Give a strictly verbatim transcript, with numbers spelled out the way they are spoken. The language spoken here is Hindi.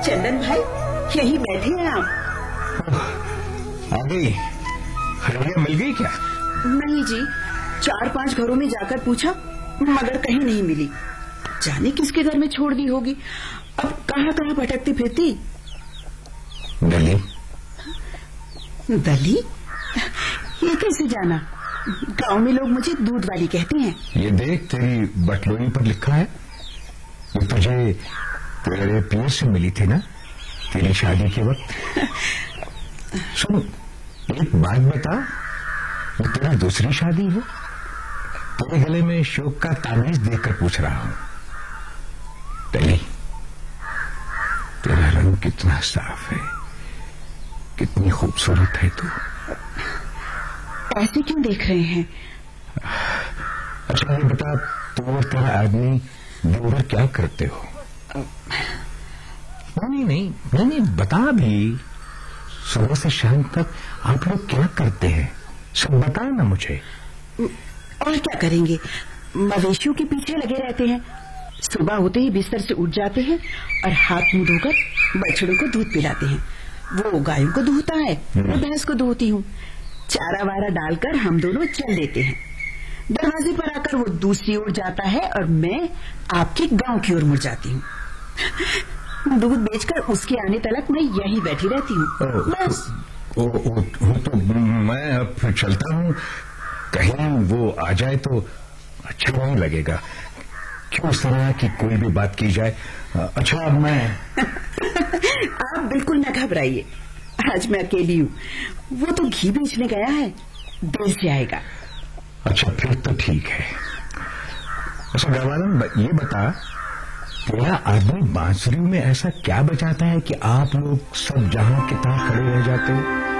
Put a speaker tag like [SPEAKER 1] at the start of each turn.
[SPEAKER 1] चंदन भाई, यही बैठे हैं आप?
[SPEAKER 2] आ गई? हलवाइया मिल गई क्या?
[SPEAKER 1] नहीं जी, चार पांच घरों में जाकर पूछा मगर कहीं नहीं मिली। जाने किसके घर में छोड़ दी होगी। अब कहाँ कहाँ भटकती फिरती।
[SPEAKER 2] दली
[SPEAKER 1] दली? ये कैसे जाना? गांव में लोग मुझे दूध वाली कहते हैं।
[SPEAKER 2] ये देख, तेरी बटलोई पर लिखा है। ये तुझे तेरे पियर से मिली थी ना, तेरी शादी के वक्त। सुन, एक बात बता, वो तेरी दूसरी शादी है? तेरे गले में शोक का ताबीज देखकर पूछ रहा हूं। दली, तेरा रंग कितना साफ है, कितनी खूबसूरत है तू।
[SPEAKER 1] ऐसे क्यों देख रहे हैं?
[SPEAKER 2] अच्छा ये बता, तू और तेरा आदमी दिन भर क्या करते हो? नहीं नहीं नहीं नहीं बता भी, सुबह से शाम तक आप लोग क्या करते हैं, सब बता ना मुझे।
[SPEAKER 1] और क्या करेंगे, मवेशियों के पीछे लगे रहते हैं। सुबह होते ही बिस्तर से उठ जाते हैं और हाथ मुंह धोकर बछड़ों को दूध पिलाते हैं। वो गायों को दूहता है, मैं भैंस को दूहती हूँ। चारा वारा डालकर हम दोनों चल देते हैं। दरवाजे पर आकर वो दूसरी ओर जाता है और मैं आपके गांव की ओर मुड़ जाती हूँ। दूध बेचकर उसके आने तक मैं यहीं बैठी रहती हूँ। बस।
[SPEAKER 2] ओ, ओ, ओ, तो मैं अब चलता हूँ, कहीं वो आ जाए तो अच्छा नहीं लगेगा। क्यों इस तरह की कोई भी बात की जाए। अच्छा अब मैं
[SPEAKER 1] आप बिल्कुल न घबराइए, आज मैं अकेली हूँ। वो तो घी बेचने गया है, देर से आएगा।
[SPEAKER 2] अच्छा फिर तो ठीक है। अच्छा गवानन, ये बता, तेरा आदमी बांसुरी में ऐसा क्या बचाता है कि आप लोग सब जहां के तहां खड़े रह जाते हो?